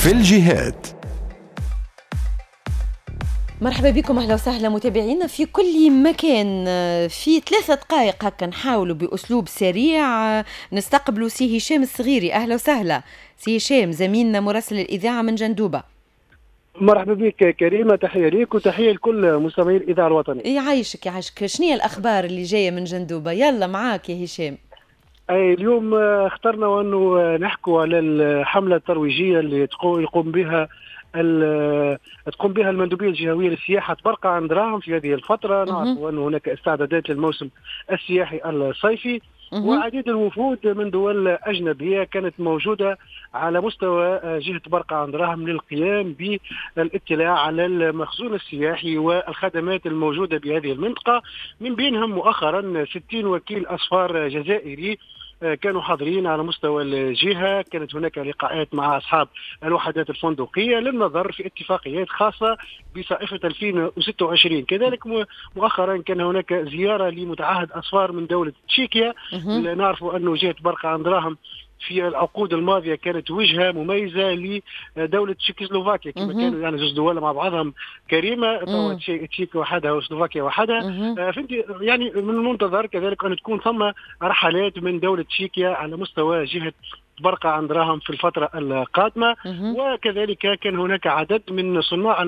في الجهات. مرحبا بكم، أهلا وسهلا متابعينا في كل مكان. في 3 دقائق هكا نحاولوا بأسلوب سريع نستقبلوا سي هشام الصغيري. أهلا وسهلا سي هشام، زميلنا مراسل الإذاعة من جندوبة. مرحبا بك كريمة، تحية ليك وتحية لكل مستمعي الإذاعة الوطنية. يعيشك يعيشك. شنو هي الأخبار اللي جاية من جندوبة؟ يلا معاك يا هشام. اليوم اخترنا أنه نحكوا على الحملة الترويجية اللي تقوم بها المندوبية الجهوية للسياحة تبرقع عن دراهم في هذه الفترة. نعرف أن هناك استعدادات للموسم السياحي الصيفي، وعديد الوفود من دول أجنبية كانت موجودة على مستوى جهة برقع عن دراهم للقيام بالاطلاع على المخزون السياحي والخدمات الموجودة بهذه المنطقة. من بينهم مؤخرا 60 وكيل أسفار جزائري كانوا حاضرين على مستوى الجهة. كانت هناك لقاءات مع أصحاب الوحدات الفندقية للنظر في اتفاقيات خاصة بصيفة 2026. كذلك مؤخرا كان هناك زيارة لمتعهد أسفار من دولة تشيكيا. نعرف أنه جهة برقع عن دراهم في العقود الماضية كانت وجهة مميزة لدولة تشيكوسلوفاكيا، كما كانوا يعني زوج دول مع بعضهم كريمة، تشيك وحدها وسلوفاكيا وحدها. يعني من المنتظر كذلك أن تكون ثم رحلات من دولة تشيكيا على مستوى جهة برقع عن دراهم في الفترة القادمة. وكذلك كان هناك عدد من صناع